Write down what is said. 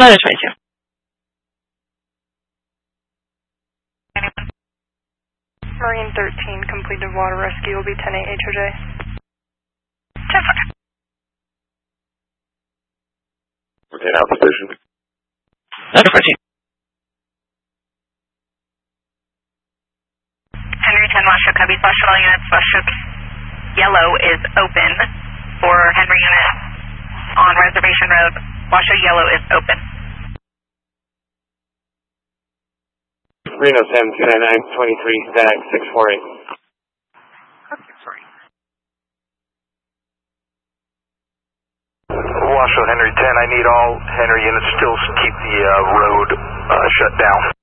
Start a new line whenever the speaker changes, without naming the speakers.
Minus 22.
Marine 13, completed water rescue will be 10-8 HOJ.
10-4.
Retain altitude.
14.
Henry 10, Washoe, copy. Washoe, all units, Washoe yellow is open for Henry unit on Reservation Road. Washoe yellow is open.
Reno 7, 299, 23, static 648.
Washoe, Henry 10, I need all Henry units still keep the road shut down.